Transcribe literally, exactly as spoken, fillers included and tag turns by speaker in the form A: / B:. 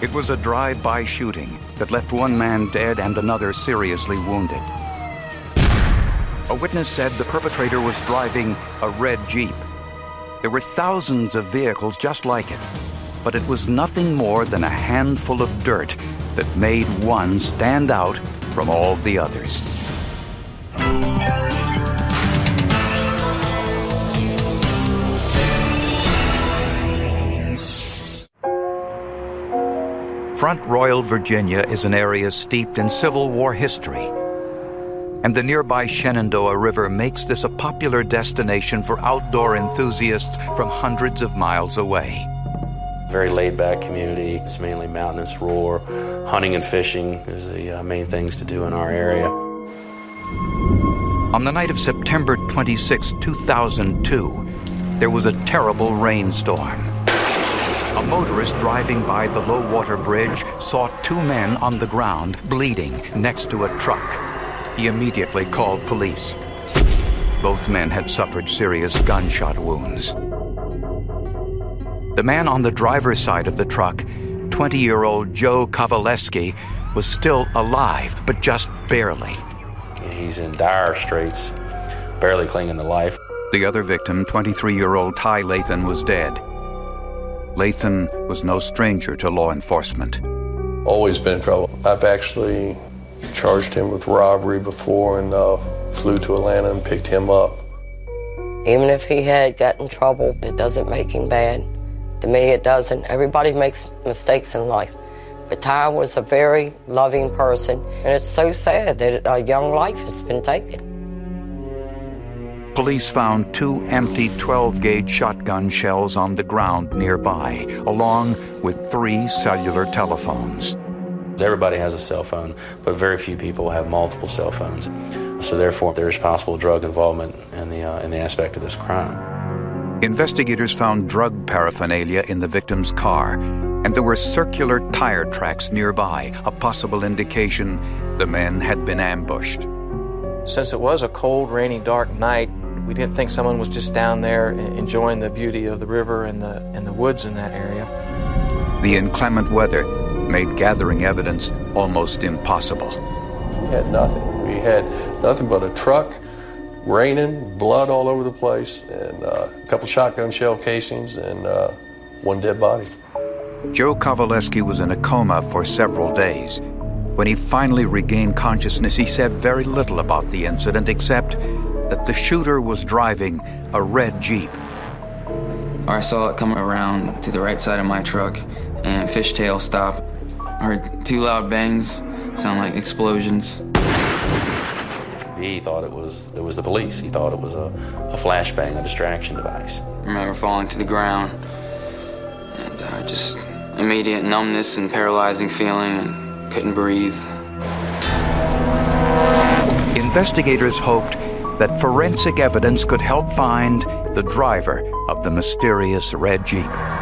A: It was a drive-by shooting that left one man dead and another seriously wounded. A witness said the perpetrator was driving a red Jeep. There were thousands of vehicles just like it, but it was nothing more than a handful of dirt that made one stand out from all the others. Front Royal, Virginia is an area steeped in Civil War history, and the nearby Shenandoah River makes this a popular destination for outdoor enthusiasts from hundreds of miles away.
B: Very laid-back community. It's mainly mountainous roar. Hunting and fishing is the uh, main things to do in our area.
A: On the night of September twenty-sixth, two thousand two, there was a terrible rainstorm. A motorist driving by the low-water bridge saw two men on the ground bleeding next to a truck. He immediately called police. Both men had suffered serious gunshot wounds. The man on the driver's side of the truck, twenty-year-old Joe Kovaleski, was still alive, but just barely.
B: He's in dire straits, barely clinging to life.
A: The other victim, twenty-three-year-old Ty Lathan, was dead. Lathan was no stranger to law enforcement.
C: Always been in trouble. I've actually charged him with robbery before and uh, flew to Atlanta and picked him up.
D: Even if he had gotten in trouble, it doesn't make him bad. To me, it doesn't. Everybody makes mistakes in life. But Ty was a very loving person, and it's so sad that a young life has been taken.
A: Police found two empty twelve-gauge shotgun shells on the ground nearby, along with three cellular telephones.
B: Everybody has a cell phone, but very few people have multiple cell phones. So therefore, there is possible drug involvement in the, uh, in the aspect of this crime.
A: Investigators found drug paraphernalia in the victim's car, and there were circular tire tracks nearby, a possible indication the men had been ambushed.
E: Since it was a cold, rainy, dark night, we didn't think someone was just down there enjoying the beauty of the river and the, and the woods in that area.
A: The inclement weather made gathering evidence almost impossible.
C: We had nothing. We had nothing but a truck, raining, blood all over the place, and uh, a couple shotgun shell casings, and uh, one dead body.
A: Joe Kovaleski was in a coma for several days. When he finally regained consciousness, he said very little about the incident except that the shooter was driving a red Jeep.
F: I saw it come around to the right side of my truck and fishtail stop. I heard two loud bangs, sound like explosions.
B: He thought it was it was the police. He thought it was a, a flashbang, a distraction device.
F: I remember falling to the ground and uh, just immediate numbness and paralyzing feeling and couldn't breathe.
A: Investigators hoped that forensic evidence could help find the driver of the mysterious red Jeep.